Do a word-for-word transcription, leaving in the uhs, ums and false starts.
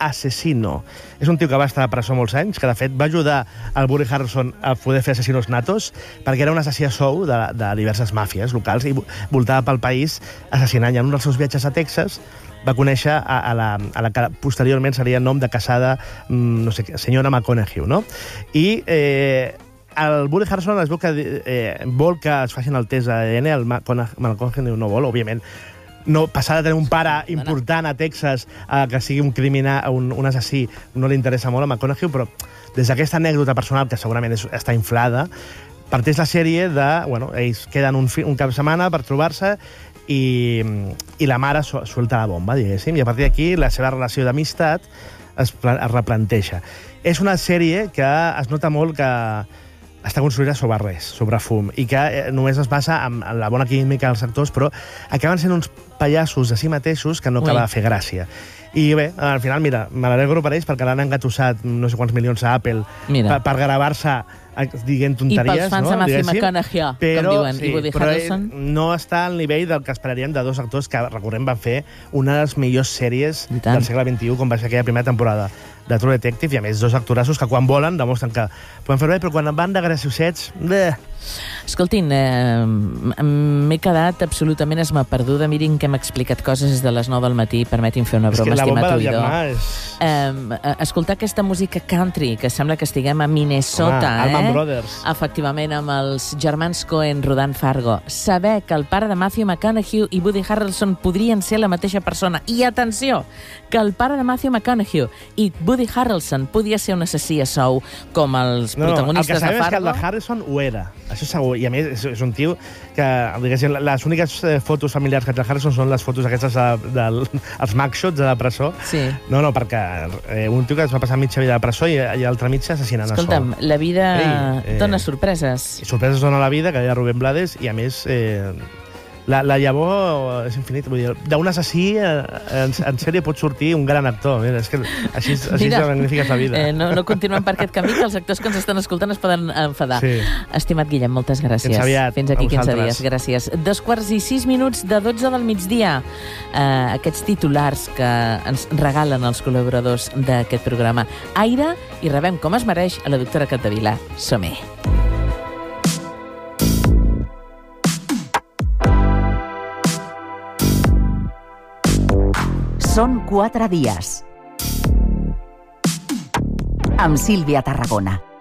Asesino. És un tio que va estar a presó molts anys, que de fet va ajudar al Woody Harrelson a poder fer Asesinos Natos, perquè era un assassí a sou de, de diverses màfies locals i voltava pel país assassinant. I en un dels seus viatges a Texas va conèixer a, a, la, a la que posteriorment seria el nom de casada, no sé, senyora McConaughey, no? I eh, el Woody Harrelson es veu que eh, vol que es facin el test A D N, el McConaughey no vol, òbviament. No, passar de tenir un pare important a Texas a que sigui un criminal, un, un assassí, no li interessa molt a McConaughey, però des d'aquesta anècdota personal, que segurament és, està inflada, parteix la sèrie de... Bueno, ells queden un, un cap de setmana per trobar-se i, i la mare su suelta la bomba, diguéssim, i a partir d'aquí la seva relació d'amistat es, es replanteja. És una sèrie que es nota molt que està construïda sobre res, sobre fum, i que eh, només es basa en, en la bona química dels actors, però acaben sent uns pallassos de si mateixos que no acaba de fer gràcia. I bé, al final, mira, me n'alegro per ells perquè l'han engatussat no sé quants milions a Apple per, per gravar-se dient tonteries. I pels fans no? de Matthew McConaughey, però, com diuen, sí, i Woody però Harrelson. No està al nivell del que esperaríem de dos actors que, recordem, van fer una de les millors sèries del segle vint-i-u, com va ser aquella primera temporada de True Detective, i a més dos actorassos que quan volen demostren que poden fer bé, però quan van de graciosets... Bleh. Escoltin, eh, m'he quedat absolutament esmaperduda. Mirin que hem explicat coses de les nou del matí. Permeti'm fer una broma, estimat oïdor. És... Eh, escoltar aquesta música country, que sembla que estiguem a Minnesota. Home, Allman eh? Brothers. Efectivament, amb els germans Coen rodant Fargo. Saber que el pare de Matthew McConaughey i Woody Harrelson podrien ser la mateixa persona. I atenció, que el pare de Matthew McConaughey i Woody Harrelson podia ser un assassí a sou com els no, protagonistes de Fargo. El que sabem és que el de Harrison ho era. Això segur. I a més, és, és un tio que, diguéssim, les úniques fotos familiars que té el Harrison són les fotos aquestes dels de, de, mugshots de la presó. Sí. No, no, perquè eh, un tio que es va passar mitja vida a la presó i, i l'altra mitja assassinant a sou. Escolta'm, la vida Ei, eh, dona sorpreses. I sorpreses dona la vida, que deia Rubén Blades, i a més... Eh, La, la llavor és infinita. Vull dir, d'un assassí en, en sèrie pot sortir un gran actor. Mira, és que així, així Mira, de magnífica és la vida. Eh, no, no continuem per aquest camí, que els actors que ens estan escoltant es poden enfadar. Sí. Estimat Guillem, moltes gràcies. Fins aviat. Fins aquí quinze dies. Gràcies. Dos quarts i sis minuts de dotze del migdia. Eh, aquests titulars que ens regalen els col·laboradors d'aquest programa. Aire, i rebem com es mereix a la doctora Capdevila. Som-hi. Són quatre dies. Amb Sílvia Tarragona.